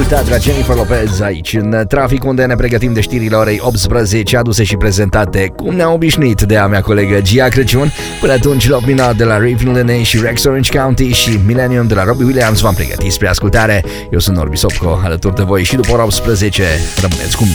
ascultat Jennifer Lopez aici în trafic, unde ne pregătim de știrile orei 18, aduse și prezentate cum ne-a obișnuit de a mea colegă Gia Crăciun. Până atunci, Love Me Not de la Raven Lene și Rex Orange County și Millennium de la Robbie Williams v-am pregătit spre ascultare. Eu sunt Norbi Sopco, alături de voi și după ora 18. Rămâneți cu mine.